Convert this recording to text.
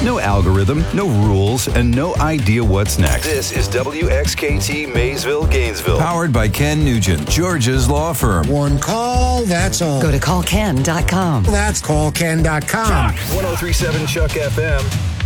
No algorithm, no rules, and no idea what's next. This is WXKT Maysville, Gainesville. Powered by Ken Nugent, George's law firm. One call, that's all. Go to callken.com. That's callken.com. Chuck. 103.7 Chuck FM.